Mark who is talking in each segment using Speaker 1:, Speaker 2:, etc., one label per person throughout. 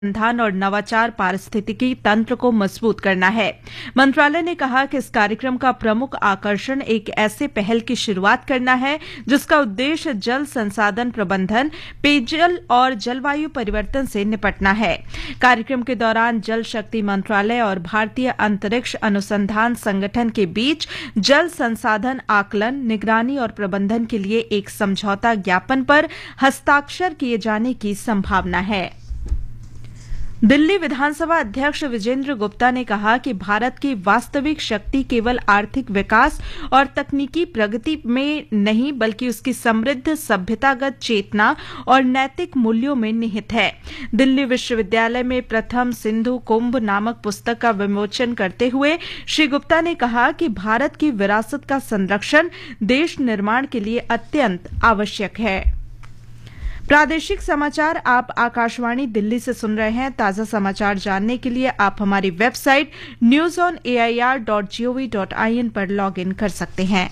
Speaker 1: अनुसंधान और नवाचार पारिस्थितिकी तंत्र को मजबूत करना है। मंत्रालय ने कहा कि इस कार्यक्रम का प्रमुख आकर्षण एक ऐसे पहल की शुरुआत करना है जिसका उद्देश्य जल संसाधन प्रबंधन, पेयजल और जलवायु परिवर्तन से निपटना है। कार्यक्रम के दौरान जल शक्ति मंत्रालय और भारतीय अंतरिक्ष अनुसंधान संगठन के बीच जल संसाधन आकलन, निगरानी और प्रबंधन के लिए एक समझौता ज्ञापन पर हस्ताक्षर किए जाने की संभावना है। दिल्ली विधानसभा अध्यक्ष विजेंद्र गुप्ता ने कहा कि भारत की वास्तविक शक्ति केवल आर्थिक विकास और तकनीकी प्रगति में नहीं बल्कि उसकी समृद्ध सभ्यतागत चेतना और नैतिक मूल्यों में निहित है। दिल्ली विश्वविद्यालय में प्रथम सिंधु कुंभ नामक पुस्तक का विमोचन करते हुए श्री गुप्ता ने कहा कि भारत की विरासत का संरक्षण देश निर्माण के लिए अत्यंत आवश्यक है। प्रादेशिक समाचार आप आकाशवाणी दिल्ली से सुन रहे हैं। ताजा समाचार जानने के लिए आप हमारी वेबसाइट newsonair.gov.in पर लॉग इन कर सकते हैं।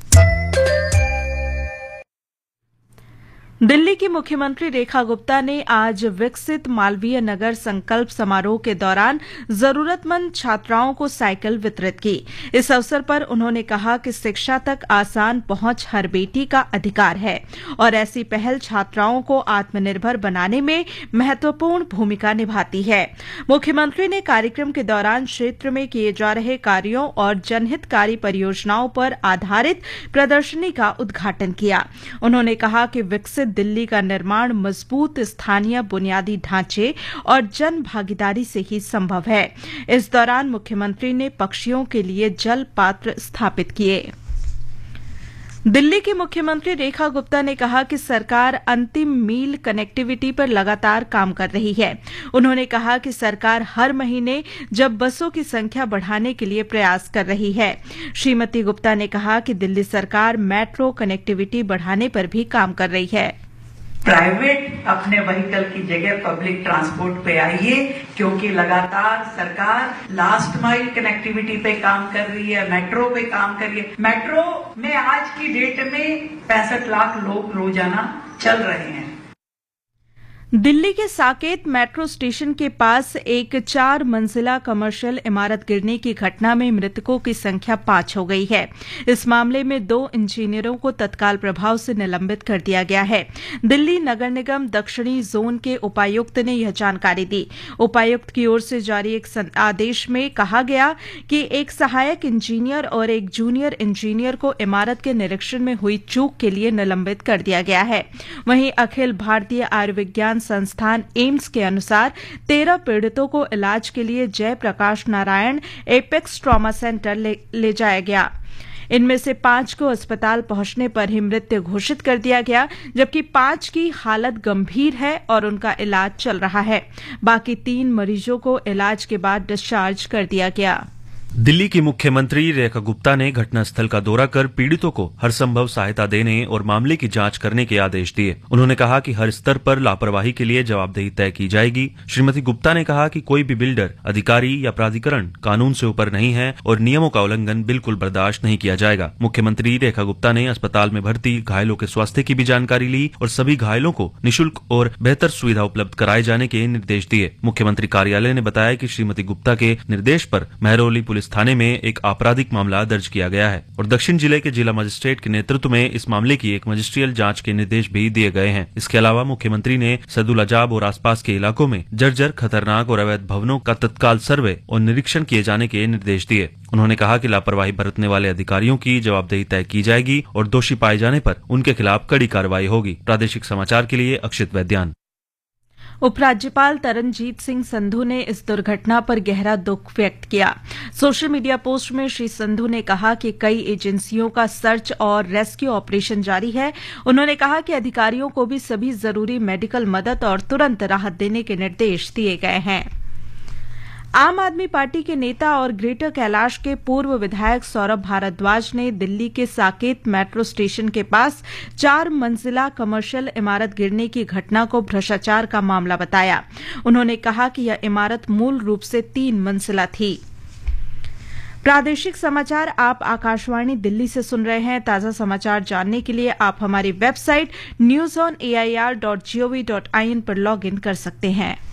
Speaker 1: दिल्ली की मुख्यमंत्री रेखा गुप्ता ने आज विकसित मालवीय नगर संकल्प समारोह के दौरान जरूरतमंद छात्राओं को साइकिल वितरित की। इस अवसर पर उन्होंने कहा कि शिक्षा तक आसान पहुंच हर बेटी का अधिकार है और ऐसी पहल छात्राओं को आत्मनिर्भर बनाने में महत्वपूर्ण भूमिका निभाती है। मुख्यमंत्री ने कार्यक्रम के दौरान क्षेत्र में किए जा रहे कार्यों और जनहितकारी परियोजनाओं पर आधारित प्रदर्शनी का उद्घाटन किया। उन्होंने कहा कि विकसित दिल्ली का निर्माण मजबूत स्थानीय बुनियादी ढांचे और जन भागीदारी से ही संभव है। इस दौरान मुख्यमंत्री ने पक्षियों के लिए जल पात्र स्थापित किए। दिल्ली की मुख्यमंत्री रेखा गुप्ता ने कहा कि सरकार अंतिम मील कनेक्टिविटी पर लगातार काम कर रही है। उन्होंने कहा कि सरकार हर महीने जब बसों की संख्या बढ़ाने के लिए प्रयास कर रही है। श्रीमती गुप्ता ने कहा कि दिल्ली सरकार मेट्रो कनेक्टिविटी बढ़ाने पर भी काम कर रही है।
Speaker 2: प्राइवेट अपने व्हीकल की जगह पब्लिक ट्रांसपोर्ट पे आइए, क्योंकि लगातार सरकार लास्ट माइल कनेक्टिविटी पे काम कर रही है, मेट्रो पे काम कर रही है। मेट्रो में आज की डेट में 65 लाख लोग रोजाना चल रहे हैं।
Speaker 1: दिल्ली के साकेत मेट्रो स्टेशन के पास एक 4 मंजिला कमर्शियल इमारत गिरने की घटना में मृतकों की संख्या 5 हो गई है। इस मामले में 2 इंजीनियरों को तत्काल प्रभाव से निलंबित कर दिया गया है। दिल्ली नगर निगम दक्षिणी जोन के उपायुक्त ने यह जानकारी दी। उपायुक्त की ओर से जारी एक आदेश में कहा गया कि एक सहायक इंजीनियर और एक जूनियर इंजीनियर को इमारत के निरीक्षण में हुई चूक के लिए निलंबित कर दिया गया है। वहीं अखिल भारतीय आयुर्विज्ञान संस्थान एम्स के अनुसार 13 पीड़ितों को इलाज के लिए Jayaprakash Narayan apex trauma centre ले जाया गया। इनमें से 5 को अस्पताल पहुंचने पर ही मृत्यु घोषित कर दिया गया, जबकि 5 की हालत गंभीर है और उनका इलाज चल रहा है। बाकी 3 मरीजों को इलाज के बाद डिस्चार्ज कर दिया गया।
Speaker 3: दिल्ली की मुख्यमंत्री रेखा गुप्ता ने घटनास्थल का दौरा कर पीड़ितों को हर संभव सहायता देने और मामले की जांच करने के आदेश दिए। उन्होंने कहा कि हर स्तर पर लापरवाही के लिए जवाबदेही तय की जाएगी। श्रीमती गुप्ता ने कहा कि कोई भी बिल्डर, अधिकारी या प्राधिकरण कानून से ऊपर नहीं है और नियमों का उल्लंघन बिल्कुल बर्दाश्त नहीं किया जाएगा। मुख्यमंत्री रेखा गुप्ता ने अस्पताल में भर्ती घायलों के स्वास्थ्य की भी जानकारी ली और सभी घायलों को निःशुल्क और बेहतर सुविधा उपलब्ध कराए जाने के निर्देश दिए। मुख्यमंत्री कार्यालय ने बताया कि श्रीमती गुप्ता के निर्देश पर महरौली पुलिस थाने में एक आपराधिक मामला दर्ज किया गया है और दक्षिण जिले के जिला मजिस्ट्रेट के नेतृत्व में इस मामले की एक मजिस्ट्रियल जांच के निर्देश भी दिए गए हैं। इसके अलावा मुख्यमंत्री ने सदुल अजाब और आसपास के इलाकों में जर्जर, खतरनाक और अवैध भवनों का तत्काल सर्वे और निरीक्षण किए जाने के निर्देश दिए। उन्होंने कहा कि लापरवाही बरतने वाले अधिकारियों की जवाबदेही तय की जाएगी और दोषी पाए जाने पर उनके खिलाफ कड़ी कार्रवाई होगी। प्रादेशिक समाचार के लिए अक्षित वैद्यान।
Speaker 1: उपराज्यपाल तरनजीत सिंह संधू ने इस दुर्घटना पर गहरा दुख व्यक्त किया। सोशल मीडिया पोस्ट में श्री संधू ने कहा कि कई एजेंसियों का सर्च और रेस्क्यू ऑपरेशन जारी है। उन्होंने कहा कि अधिकारियों को भी सभी जरूरी मेडिकल मदद और तुरंत राहत देने के निर्देश दिए गए हैं। आम आदमी पार्टी के नेता और ग्रेटर कैलाश के पूर्व विधायक सौरभ भारद्वाज ने दिल्ली के साकेत मेट्रो स्टेशन के पास 4 मंजिला कमर्शियल इमारत गिरने की घटना को भ्रष्टाचार का मामला बताया। उन्होंने कहा कि यह इमारत मूल रूप से 3 मंजिला थी। प्रादेशिक समाचार आप आकाशवाणी दिल्ली से सुन रहे हैं। ताजा समाचार जानने के लिए आप हमारी वेबसाइट newsonair.gov.in पर लॉग इन कर सकते हैं।